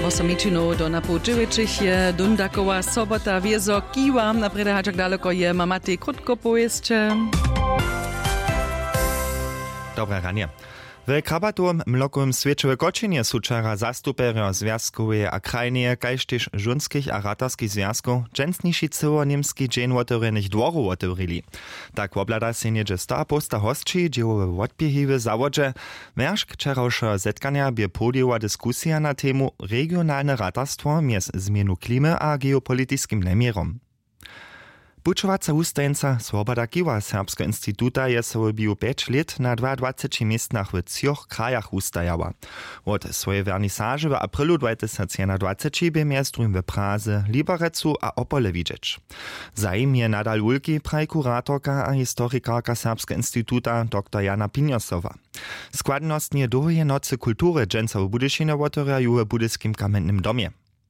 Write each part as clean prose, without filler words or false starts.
8 do napoučevičích je Dundaková sobota wiezo kiwa. Na predahačak daleko je Matej Krutko pojeźdźcie. Dobre ranie. W krabatowym mlokowym świecie Koczynie są wczoraj zastuperio związkowej a krajnie, kaž też żunskich a ratarskich związków dżęsniejszy cyło-niemski dzień otworenych dworów otworili. Tak oblada się niedzie 100 hostči, dziełowe odbiehy w zawodze. Wierzch wczorajsze zetkania bie podjęła dyskusja na temu regionalne ratarstwo między zmienu klimy a geopolitycznym namierom. Pučovaca ustajenca Swoboda Kiwa Serbskiego Instytuta je so bio 5 let na 22 miejscach w 3 krajach ustajała. Od swojej wernisaży w aprilu 2020 by miastrum w Praze, Liberecu a Opole widzieć. Zaim je nadal ulki praj kuratorka a historikarka Serbskiego Instytuta dr. Jana Pinjosowa. Składnostnie dohuje nocy kultury dżęca w Budyšinie otworają w Budyskim kamennym domie.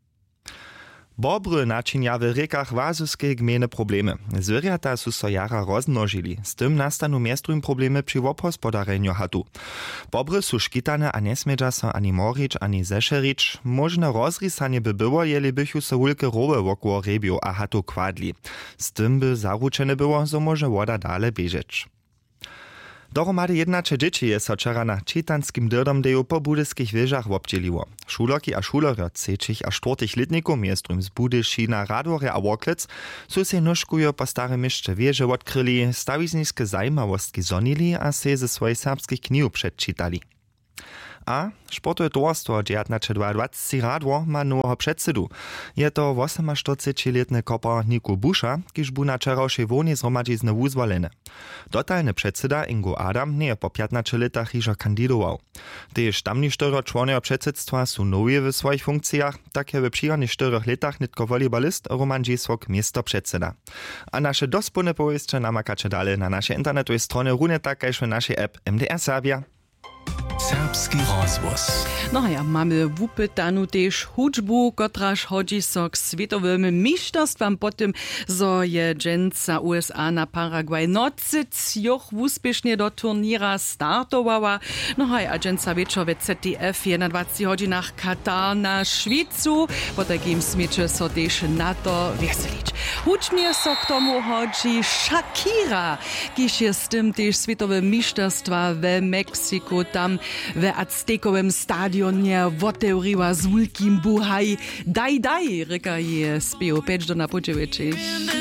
Bobry načinja w rekach wazuskiej gminy problemy. Zwierzęta su so jara rozmnožili. Z tym nastanu miestrum problemy przy obhospodareniu hatu. Bobry su škitane a nesmiedza so ani morić, ani zešerić. Možno rozrisanie by było, jeli bychu so wulke rowy wokół rebiu a hatu kwadli. Z tym by zaručene było, so może woda dale bieżeć. Dohromady 11 dzieci je so wczoraj na czytanskim drdom po budyskich wieżach obdzieliło. Šulerki a šulery od 3 a 4 letników miestrum z Budyšina, Radworja a Worklec su se nóżkujo po starym mieście wieże odkryli, stawizniske zajmawostki zonili a se ze swojej serbskich knihu przedczytali. A sportowe towarstwo 1922 Radwor ma nowego przedsedu. Je to 48-letny kopar Niku Busza, kiż bu na wczorajszej wojnie zhromadźizny wuzwoleny. Dotalny przedseda Ingo Adam nie po 15 latach iżo kandidował. Tež tamni 4 członowie przedsedstwa są nowi w swoich funkcjach, tak jak w przyjemnych 4 latach nitko volejbalist Roman Dzieswok miesto przedseda. A nasze dospone powieście namakacie dalej na naszej internetowej stronie równie tak jak w naszej app MDR Serbia. Serbski rozwóz. No ja, mamy wupytanu też hudżbu, kotraż chodzi so k światowym mistrzostwom po tym, zo je dżęca USA na Paragwaj nocy cioch uspiesznie do turniera startowała. No a dżęca wieczorze ZDF je na 20 godzinach Katar na Szwicu, po takim smiecze so też na to weselić. Hudźmie so k tomu chodzi Shakira, kiż je z tym też światowe mistrzostwa w Meksyku, tam w Aztekowym stadionie otewriła z wielkim buhaj. Daj, reka je spieł 5 do napoučevičích.